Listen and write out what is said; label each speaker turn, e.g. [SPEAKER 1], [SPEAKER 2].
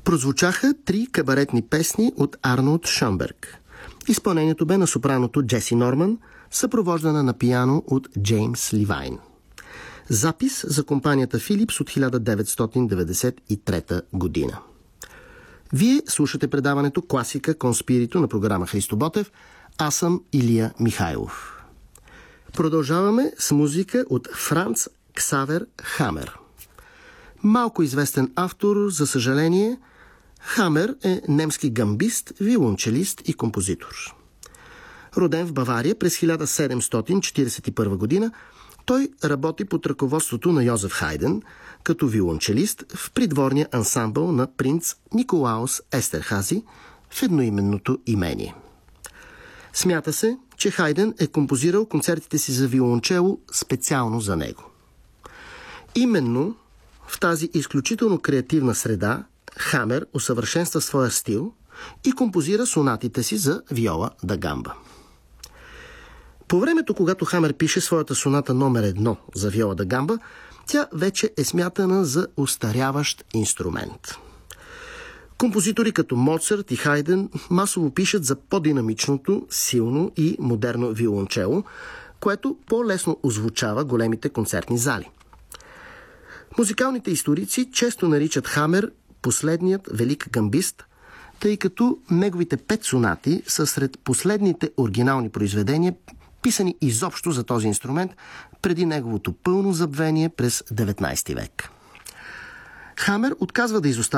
[SPEAKER 1] Прозвучаха 3 кабаретни песни от Арнолд Шönberg. Изпълнението бе на сопраното Джеси Норман, съпровождана на пиано от Джеймс Ливайн. Запис за компанията Philips от 1993 година. Вие слушате предаването Класика Конспирито на програма Христо Ботев. Аз съм Илия Михайлов. Продължаваме с музика от Франц Ксавер Хамер. Малко известен автор, за съжаление. Хамер е немски гамбист, виолончелист и композитор. Роден в Бавария през 1741 година, той работи под ръководството на Йозеф Хайден като виолончелист в придворния ансамбъл на принц Николаус Естерхази в едноименното имение. Смята се, че Хайден е композирал концертите си за виолончело специално за него. Именно в тази изключително креативна среда Хамер усъвършенства своя стил и композира сонатите си за виола да гамба. По времето, когато Хамер пише своята соната номер 1 за виола да гамба, тя вече е смятана за остаряващ инструмент. Композитори като Моцарт и Хайден масово пишат за по-динамичното, силно и модерно виолончело, което по-лесно озвучава големите концертни зали. Музикалните историци често наричат Хамер последният велик гамбист, тъй като неговите 5 сонати са сред последните оригинални произведения, писани изобщо за този инструмент преди неговото пълно забвение през 19 век. Хамер отказва да изоставя